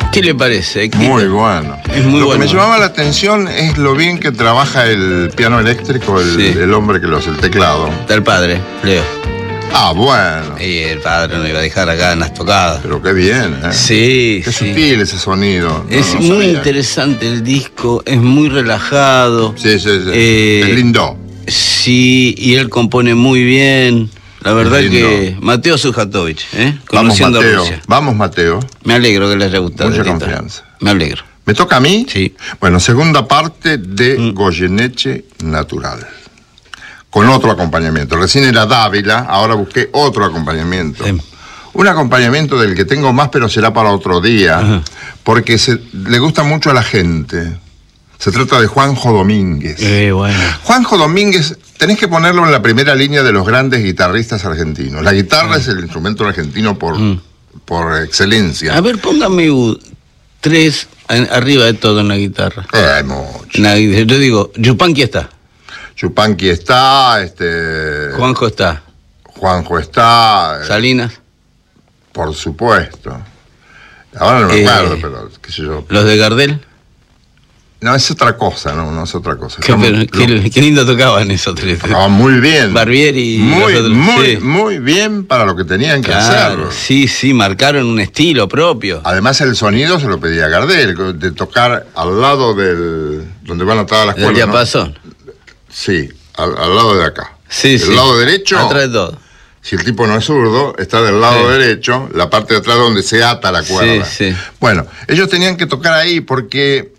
¿Qué le parece, Héctor? Muy bueno. Es muy lo bueno. que me llamaba la atención es lo bien que trabaja el piano eléctrico, el hombre que lo hace, el teclado. Está el padre, Leo. Ah, bueno. Y el padre nos iba a dejar acá en las tocadas. Pero qué bien, ¿eh? Sí, Qué sí. sutil ese sonido. Es muy sabía. interesante el disco, es muy relajado. Sí. Es lindo. Sí, y él compone muy bien. La verdad que Mateo Sujatovich, conociendo Mateo. Rusia. Vamos, Mateo. Me alegro que les haya gustado. Mucha Tita. confianza. Me alegro. ¿Me toca a mí? Sí. Bueno, segunda parte de Goyeneche Natural. Con otro acompañamiento. Recién era Dávila, ahora busqué otro acompañamiento. Sí. Un acompañamiento del que tengo más, pero será para otro día. Ajá. Porque le gusta mucho a la gente. Se trata de Juanjo Domínguez. Bueno. Juanjo Domínguez, tenés que ponerlo en la primera línea de los grandes guitarristas argentinos. La guitarra es el instrumento argentino por excelencia. A ver, póngame 3 arriba de todo en la guitarra. Hay mucho. Yo digo, Yupanqui está. Yupanqui está, Juanjo está. Juanjo está. Salinas. Por supuesto. Ahora no me acuerdo, pero qué sé yo. ¿Los de Gardel? No, es otra cosa, no es otra cosa. Qué lindo tocaban esos 3. Tocaban muy bien. Barbieri y muy bien para lo que tenían que hacer. Sí, marcaron un estilo propio. Además el sonido se lo pedía Gardel, de tocar al lado del donde van atadas las cuerdas. ¿El diapasón? ¿No? Sí, al lado de acá. Sí. El lado derecho. Atrás de todo. Si el tipo no es zurdo, está del lado derecho, la parte de atrás donde se ata la cuerda. Sí. Bueno, ellos tenían que tocar ahí porque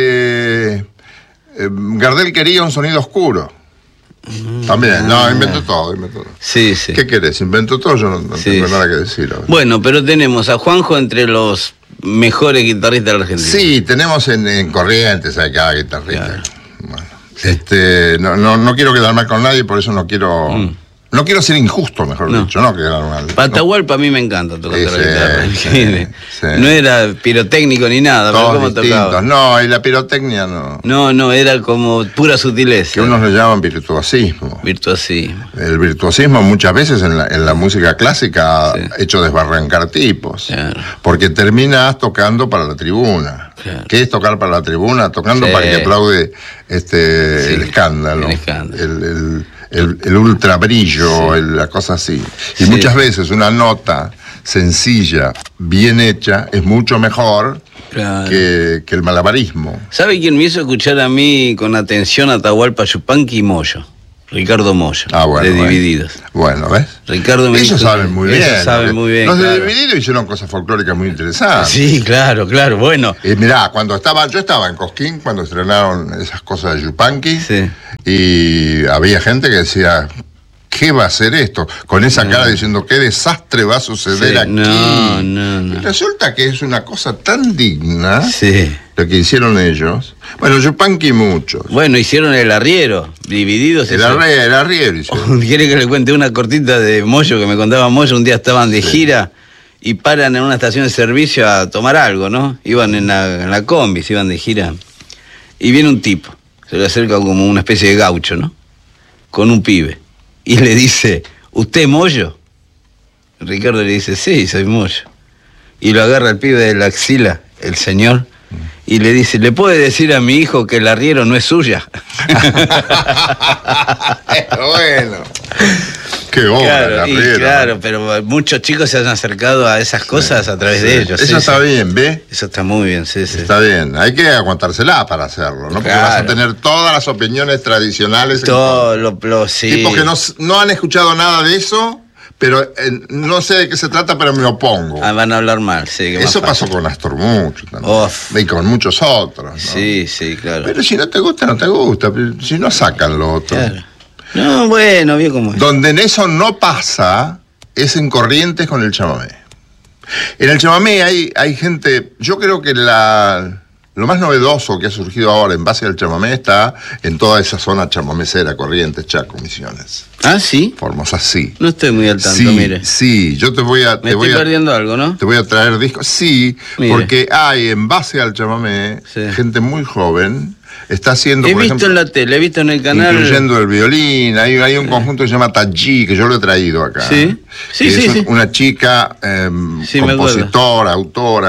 Gardel quería un sonido oscuro. También, inventó todo. Sí. ¿Qué querés? Inventó todo, yo no tengo nada que decir. Bueno, pero tenemos a Juanjo entre los mejores guitarristas de la Argentina. Sí, tenemos en Corrientes a cada guitarrista. Claro. Bueno, no quiero quedar mal con nadie, por eso no quiero... No quiero ser injusto, mejor dicho, no quedar mal. Atahualpa a mí me encanta tocar la guitarra. Sí. No era pirotécnico ni nada, todos pero cómo distintos. tocaba. No, y la pirotecnia no. No, era como pura sutileza. Que unos le llaman virtuosismo. Virtuosismo. El virtuosismo muchas veces en la música clásica ha hecho desbarrancar tipos. Claro. Porque terminas tocando para la tribuna. Claro. ¿Qué es tocar para la tribuna? Tocando para que aplaude el escándalo. El ultra brillo, la cosa así. Y muchas veces una nota sencilla, bien hecha, es mucho mejor que el malabarismo. ¿Sabe quién me hizo escuchar a mí con atención a Atahualpa Yupanqui y Moyo? Ricardo Moyo, de Divididos. Bueno, ¿ves? Ricardo me ellos saben muy bien. Ellos saben muy bien. Los de Divididos hicieron cosas folclóricas muy interesantes. Sí, claro, bueno. Mirá, yo estaba en Cosquín cuando estrenaron esas cosas de Yupanqui. Sí. Y había gente que decía, ¿qué va a ser esto? Con esa cara diciendo, ¿qué desastre va a suceder aquí? No. Y resulta que es una cosa tan digna lo que hicieron ellos. Bueno, Yupanqui muchos. Bueno, hicieron el arriero, Divididos. El arriero hicieron. ¿Quiere que le cuente una cortita de Moyo que me contaba Moyo? Un día estaban de gira y paran en una estación de servicio a tomar algo, ¿no? Iban en la combi, se iban de gira. Y viene un tipo, se le acerca como una especie de gaucho, ¿no? Con un pibe. Y le dice, ¿usted es Moyo? Ricardo le dice, sí, soy Moyo. Y lo agarra el pibe de la axila, el señor, y le dice, ¿le puede decir a mi hijo que el arriero no es suya? Bueno. Qué obra, claro, pero muchos chicos se han acercado a esas cosas a través de ellos. Eso está bien, ¿ve? Eso está muy bien, sí. Está bien, hay que aguantársela para hacerlo, ¿no? Porque vas a tener todas las opiniones tradicionales. Tipos que no han escuchado nada de eso, pero no sé de qué se trata, pero me opongo. Van a hablar mal, sí. Eso pasó con Astor mucho también. Y con muchos otros, ¿no? Sí, claro. Pero si no te gusta, no te gusta. Si no, sacan lo otro. Claro. No, bueno, bien como es. Donde en eso no pasa es en Corrientes con el chamamé. En el chamamé hay gente, yo creo que lo más novedoso que ha surgido ahora en base al chamamé está en toda esa zona chamamecera, Corrientes, Chaco, Misiones. ¿Ah, sí? Formosa, sí. No estoy muy al tanto, mire. Sí, yo Me estoy perdiendo algo, ¿no? Te voy a traer discos. Sí, mire. Porque hay en base al chamamé gente muy joven. Está haciendo, por ejemplo, en la tele, he visto en el canal. Incluyendo el violín. Hay un conjunto que se llama Tají, que yo lo he traído acá. Sí. Una chica, compositora, autora,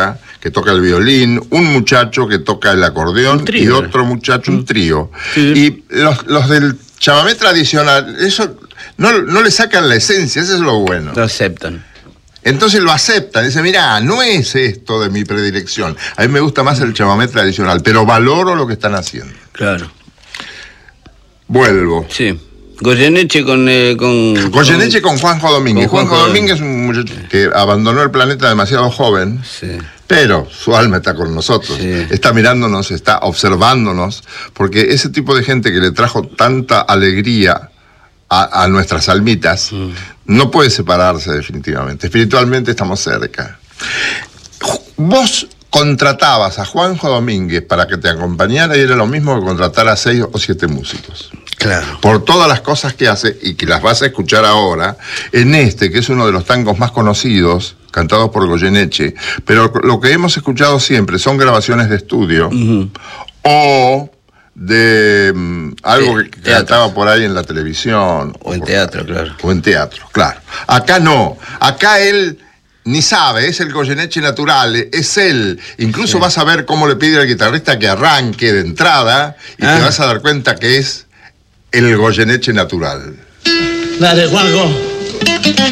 que toca el violín, un muchacho que toca el acordeón y otro muchacho, un trío. Sí. Y los del chamamé tradicional, eso no le sacan la esencia, eso es lo bueno. Lo aceptan. Entonces lo aceptan, dicen, mirá, no es esto de mi predilección. A mí me gusta más el chamamé tradicional, pero valoro lo que están haciendo. Claro. Vuelvo. Sí. Goyeneche con Juanjo Domínguez. Juanjo Domínguez es un muchacho que abandonó el planeta demasiado joven, sí, pero su alma está con nosotros, sí, está mirándonos, está observándonos, porque ese tipo de gente que le trajo tanta alegría a nuestras almitas, no puede separarse definitivamente. Espiritualmente estamos cerca. Vos contratabas a Juanjo Domínguez para que te acompañara y era lo mismo que contratar a 6 o 7 músicos. Claro. Por todas las cosas que hace y que las vas a escuchar ahora, en que es uno de los tangos más conocidos, cantados por Goyeneche, pero lo que hemos escuchado siempre son grabaciones de estudio o de algo que cantaba por ahí en la televisión. O en teatro, claro. O en teatro, claro. Acá no. Acá él ni sabe, es el Goyeneche natural, es él. Incluso vas a ver cómo le pide al guitarrista que arranque de entrada y te vas a dar cuenta que es el Goyeneche natural. Dale, Juanjo.